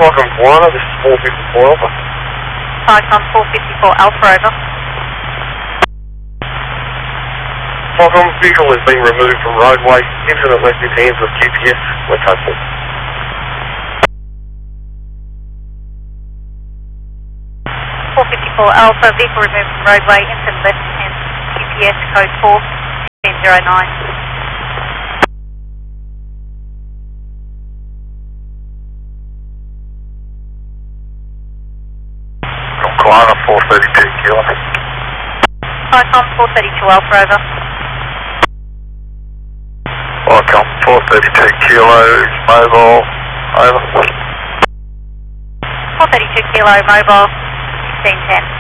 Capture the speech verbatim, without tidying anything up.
Falcon Guana, this is four fifty-four Alpha. Falcon four fifty-four Alpha, over. Falcon vehicle is being removed from roadway, infinite left in hands with G P S, we're touching. four fifty-four Alpha, vehicle removed from roadway, infinite left in hands, G P S code four zero nine. Guana four thirty-two Kilo. Falcon four thirty-two Alpha, over. Falcon four thirty-two Kilo, mobile, over. four thirty-two Kilo, mobile, fifteen ten.